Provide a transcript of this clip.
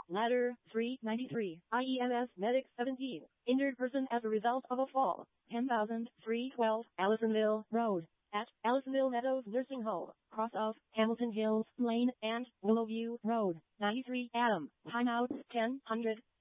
Ladder 393. IEMS Medic 17. Injured person as a result of a fall. 10,312 Allisonville Road. At Allisonville Meadows Nursing Home. Cross of Hamilton Hills Lane and Willowview Road. 93 Adam. Timeout 1000.